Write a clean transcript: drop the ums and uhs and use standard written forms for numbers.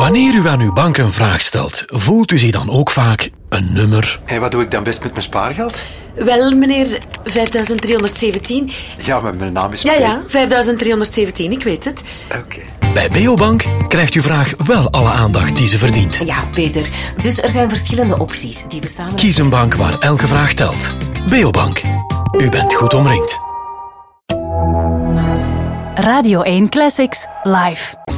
Wanneer u aan uw bank een vraag stelt, voelt u zich dan ook vaak een nummer? En wat doe ik dan best met mijn spaargeld? Wel, meneer, 5317. Ja, maar mijn naam is... Ja, 5317, ik weet het. Oké. Bij Beobank krijgt uw vraag wel alle aandacht die ze verdient. Ja, Peter. Dus er zijn verschillende opties die we samen... Kies een bank waar elke vraag telt. Beobank. U bent goed omringd. Radio 1 Classics live.